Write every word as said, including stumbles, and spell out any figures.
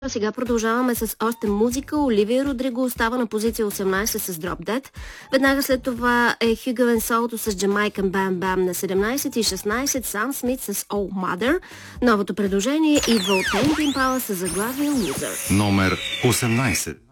Сега продължаваме с още музика. Оливия Родриго остава на позиция осемнайсет с Drop Dead. Веднага след това е Хюго Венсолто с Jamaican Bam Bam на седемнайсет и шестнайсет, Сам Смит с Oh Mother. Новото предложение идва от Tame Impala с заглавие Loser. Номер осемнайсет.